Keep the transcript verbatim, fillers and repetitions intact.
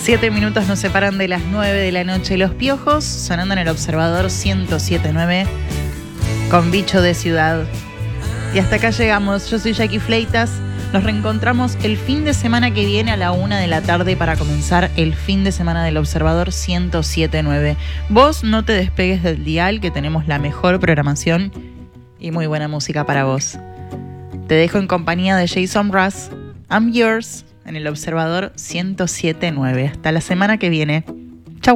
Siete minutos nos separan de las nueve de la noche. Los Piojos sonando en el Observador ciento siete punto nueve con Bicho de Ciudad. Y hasta acá llegamos. Yo soy Jackie Fleitas. Nos reencontramos el fin de semana que viene a la una de la tarde para comenzar el fin de semana del Observador ciento siete punto nueve. Vos no te despegues del dial, que tenemos la mejor programación y muy buena música para vos. Te dejo en compañía de Jason Mraz, I'm Yours, en el Observador ciento siete punto nueve. Hasta la semana que viene.